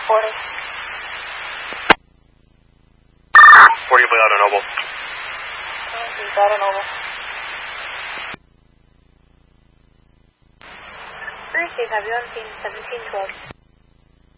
40. 40 Blue Auto Noble. Auto Noble. Receive, have you on scene 1712.